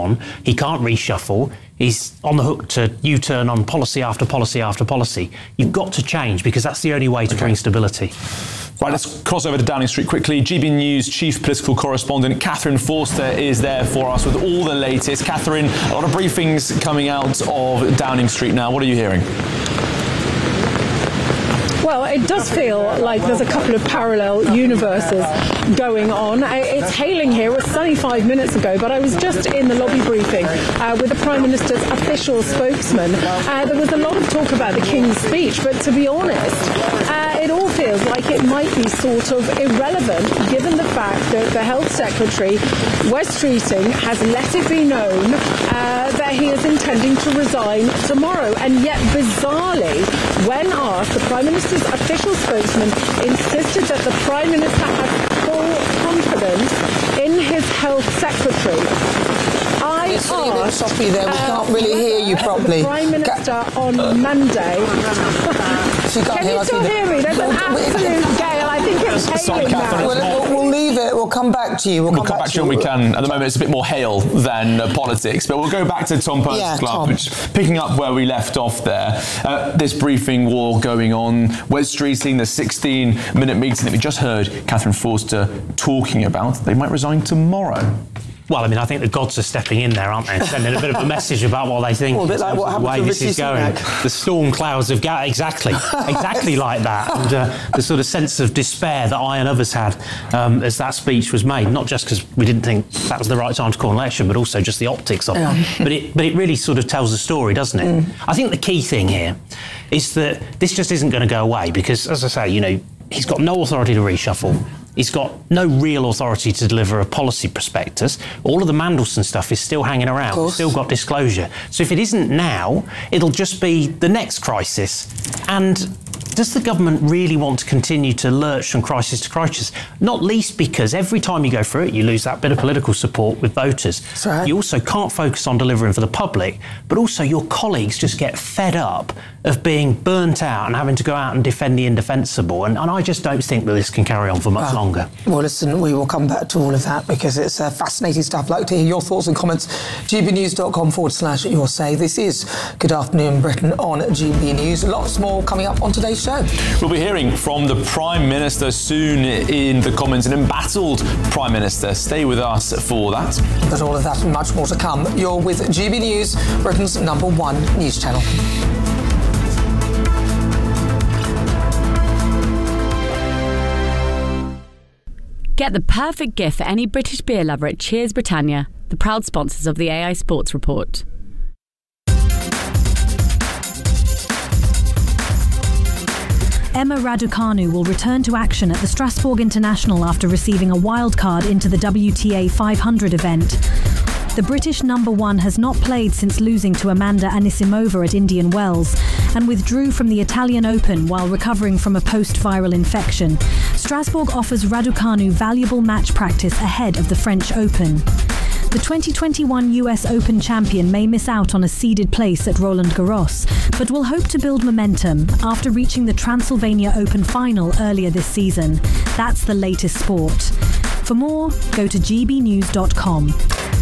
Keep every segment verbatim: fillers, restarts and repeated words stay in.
on. He can't reshuffle. He's on the hook to U-turn on policy after policy after policy. You've got to change, because that's the only way to okay. bring stability. Right, let's cross over to Downing Street quickly. G B News chief political correspondent Catherine Forster is there for us with all the latest. Catherine, a lot of briefings coming out of Downing Street now. What are you hearing? Well, it does feel like there's a couple of parallel universes going on. It's hailing here. It was sunny five minutes ago, but I was just in the lobby briefing uh, with the Prime Minister's official spokesman. Uh, there was a lot of talk about the King's speech, but to be honest, uh, it all feels like it might be sort of irrelevant, given the fact that the Health Secretary, Wes Streeting, has let it be known uh, that he is intending to resign tomorrow. And yet, bizarrely, when asked, the Prime Minister's official spokesman insisted that the Prime Minister has full confidence in his Health Secretary. I it's a little bit choppy there. We uh, can't really hear you properly. The Prime Minister Ga- on Monday. She can't Can hear you us still either. hear me? There's an absolute gale. I think it's hailing now. We'll, we'll leave it. We'll come back to you. We'll, we'll come, come back, back to you when we can. At the moment, it's a bit more hail than uh, politics. But we'll go back to Tom Purce's yeah, club, Tom. which picking up where we left off there. Uh, this briefing war going on. Wes Streeting, the sixteen-minute meeting that we just heard Catherine Forster talking about. They might resign tomorrow. Well, I mean, I think the gods are stepping in there, aren't they? And sending a bit of a message about what they think well, a bit like what the way this is going. The storm clouds of gas, exactly, exactly like that. And uh, the sort of sense of despair that I and others had um, as that speech was made, not just because we didn't think that was the right time to call an election, but also just the optics of it. Yeah. But it, but it really sort of tells a story, doesn't it? Mm. I think the key thing here is that this just isn't going to go away, because, as I say, you know, he's got no authority to reshuffle. He's got no real authority to deliver a policy prospectus. All of the Mandelson stuff is still hanging around, still got disclosure. So if it isn't now, it'll just be the next crisis. And does the government really want to continue to lurch from crisis to crisis? Not least because every time you go through it, you lose that bit of political support with voters. Right. You also can't focus on delivering for the public, but also your colleagues just get fed up of being burnt out and having to go out and defend the indefensible. And, and I just don't think that this can carry on for much uh, longer. Well, listen, we will come back to all of that because it's uh, fascinating stuff. I'd like to hear your thoughts and comments. gbnews.com forward slash your say. This is Good Afternoon Britain on G B News. Lots more coming up on today's show. We'll be hearing from the Prime Minister soon in the Commons, an embattled Prime Minister. Stay with us for that. But all of that and much more to come. You're with G B News, Britain's number one news channel. Get the perfect gift for any British beer lover at Cheers Britannia, the proud sponsors of the A I Sports Report. Emma Raducanu will return to action at the Strasbourg International after receiving a wildcard into the W T A five hundred event. The British number one has not played since losing to Amanda Anisimova at Indian Wells and withdrew from the Italian Open while recovering from a post-viral infection. Strasbourg offers Raducanu valuable match practice ahead of the French Open. The twenty twenty-one U S Open champion may miss out on a seeded place at Roland Garros, but will hope to build momentum after reaching the Transylvania Open final earlier this season. That's the latest sport. For more, go to g b news dot com.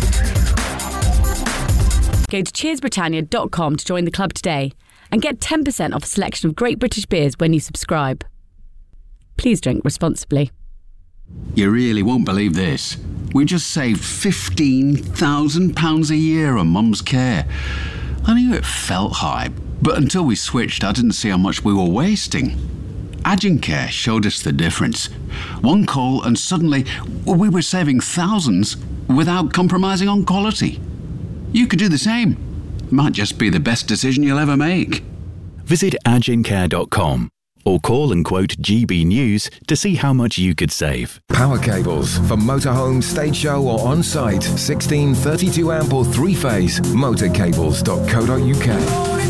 Go to cheers britannia dot com to join the club today and get ten percent off a selection of great British beers when you subscribe. Please drink responsibly. You really won't believe this. We just saved fifteen thousand pounds a year on Mum's care. I knew it felt high, but until we switched, I didn't see how much we were wasting. Agencare showed us the difference. One call and suddenly we were saving thousands without compromising on quality. You could do the same. Might just be the best decision you'll ever make. Visit agencare dot com or call and quote G B News to see how much you could save. Power cables for motorhome, stage show or on-site. sixteen, thirty-two amp or three-phase. motorcables dot co dot uk.